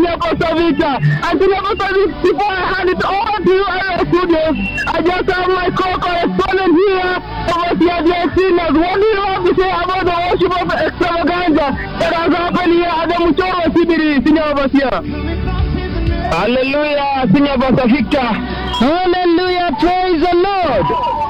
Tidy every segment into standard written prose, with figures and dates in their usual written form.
Senior Pastor Victor. And Senior Pastor Victor, before I hand it over to you, studios, I just have my co-correspondent here, Overseer J. Silas. What do you have to say about the worship of extravaganza that has happened here at the Muchoro CBD, Senior Overseer? Hallelujah, Senior Pastor Victor. Hallelujah, praise the Lord.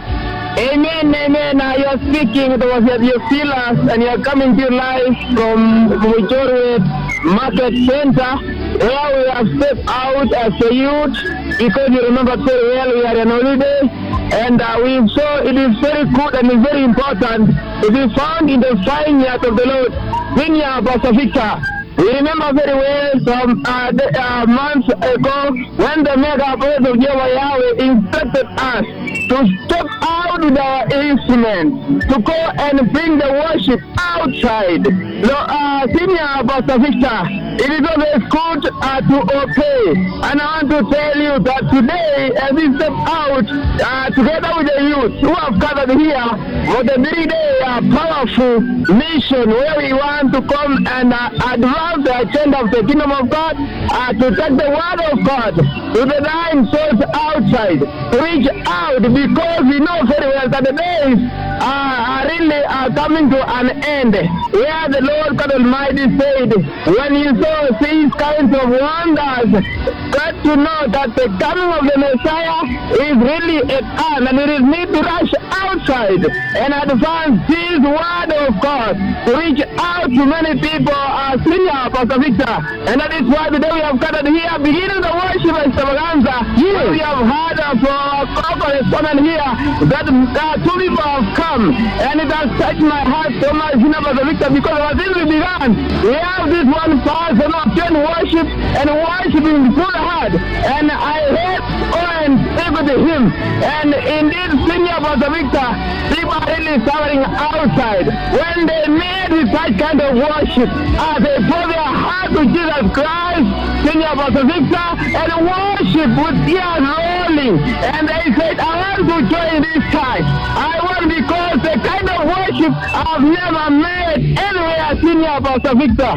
Amen, amen. You're speaking with Overseer Silas, and you're coming to you live from Muchoro Market Center, where we have stepped out as a youth, because you remember very well we are on holiday, and we saw it is very good and it's very important to be found in the vineyard of the Lord. Senior Pastor Victor, we remember very well some months ago when the mega praise of Jehovah Yahweh instructed us to step out with our instruments, to go and bring the worship outside. So, Senior Pastor Victor, it is always good to obey. And I want to tell you that today, as we step out together with the youth who have gathered here for the 3-day powerful mission where we want to come and advance the agenda of the kingdom of God, to take the word of God to the dying souls outside, to reach out, because we know very well that the days are really coming to an end, where the Lord God Almighty said, when you saw these kinds of wonders, got to know that the coming of the Messiah is really at hand, and it is need to rush outside and advance this word of God to reach out to many people. Senior Pastor Victor, and that is why today we have gathered here, beginning the worship extravaganza. Yes. We have heard for our correspondent here that 2 people have come, and it has touched my heart so much, Senior Pastor Victor, because since we began, we have this one person of worship and worshiping through the heart, and I heard and speak with him, and indeed, Senior Pastor Victor, people are really suffering outside when they made such kind of worship, as they pour their heart to Jesus Christ, Senior Pastor Victor, and worship with tears rolling, and they said, I want to join this time. I want, because the kind of worship I've never made anywhere, Senior Pastor Victor.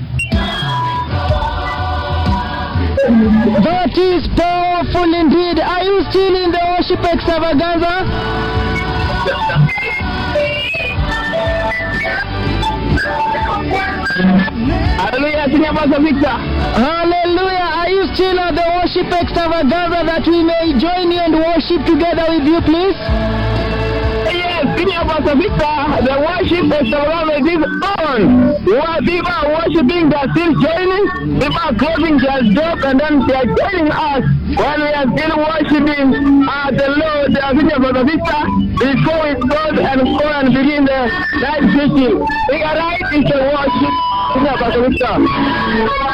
That is powerful indeed. Are you still in the worship extravaganza? Hallelujah, Senior Pastor Victor. Hallelujah. Are you still at the worship extravaganza that we may join you and worship together with you, please? Yes, Senior Pastor Victor, the worship extravaganza is on. While people are worshiping, they are still joining. People are closing their job, and then they are joining us when we are still worshiping the Lord, Senior Pastor Victor, before we close and go and begin the night preaching. We are right in the worship, Senior Pastor Victor.